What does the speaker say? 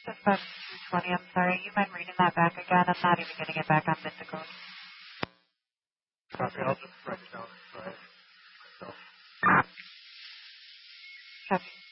That's about 220. I'm sorry. You mind reading that back again? I'm not even getting it back on Mythical. Copy. I'll just write it down. Right. So. Copy.